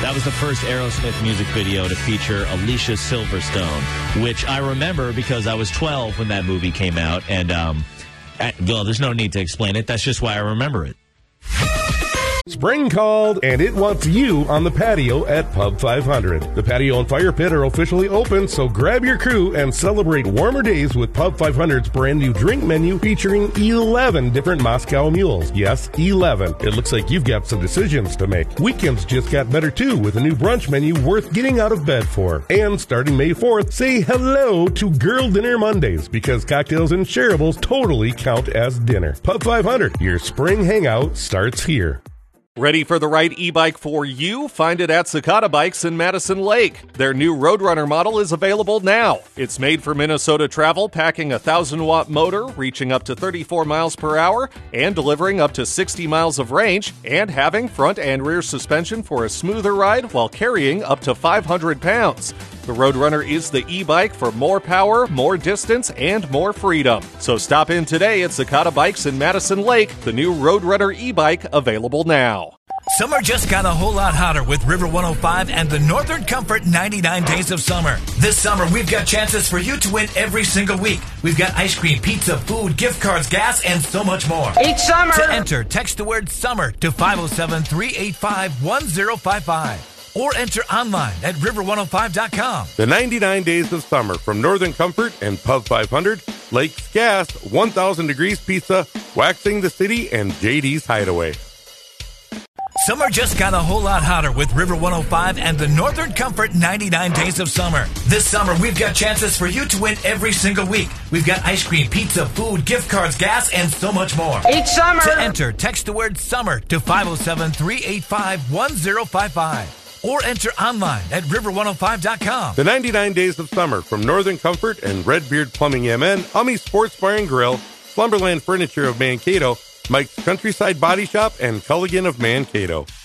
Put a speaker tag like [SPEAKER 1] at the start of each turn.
[SPEAKER 1] That was the first Aerosmith music video to feature Alicia Silverstone, which I remember because I was 12 when that movie came out. And, well, there's no need to explain it. That's just why I remember it.
[SPEAKER 2] Spring called, and it wants you on the patio at Pub 500. The patio and fire pit are officially open, so grab your crew and celebrate warmer days with Pub 500's brand new drink menu featuring 11 different Moscow mules. Yes, 11. It looks like you've got some decisions to make. Weekends just got better too with a new brunch menu worth getting out of bed for. And starting May 4th, say hello to Girl Dinner Mondays because cocktails and shareables totally count as dinner. Pub 500, your spring hangout starts here.
[SPEAKER 3] Ready for the right e-bike for you? Find it at Cicada Bikes in Madison Lake. Their new Roadrunner model is available now. It's made for Minnesota travel, packing a 1,000-watt motor, reaching up to 34 miles per hour, and delivering up to 60 miles of range, and having front and rear suspension for a smoother ride while carrying up to 500 pounds. The Roadrunner is the e-bike for more power, more distance, and more freedom. So stop in today at Cicada Bikes in Madison Lake. The new Roadrunner e-bike available now.
[SPEAKER 4] Summer just got a whole lot hotter with River 105 and the Northern Comfort 99 Days of Summer. This summer, we've got chances for you to win every single week. We've got ice cream, pizza, food, gift cards, gas, and so much more.
[SPEAKER 5] Each summer!
[SPEAKER 4] To enter, text the word SUMMER to 507-385-1055. Or enter online at river105.com.
[SPEAKER 2] The 99 Days of Summer from Northern Comfort and Pub 500, Lake's Gas, 1000 Degrees Pizza, Waxing the City, and JD's Hideaway.
[SPEAKER 4] Summer just got a whole lot hotter with River 105 and the Northern Comfort 99 Days of Summer. This summer, we've got chances for you to win every single week. We've got ice cream, pizza, food, gift cards, gas, and so much more.
[SPEAKER 5] Each summer!
[SPEAKER 4] To enter, text the word SUMMER to 507-385-1055. Or enter online at river105.com.
[SPEAKER 2] The 99 Days of Summer from Northern Comfort and Redbeard Plumbing MN, Ummy Sports Bar and Grill, Slumberland Furniture of Mankato, Mike's Countryside Body Shop, and Culligan of Mankato.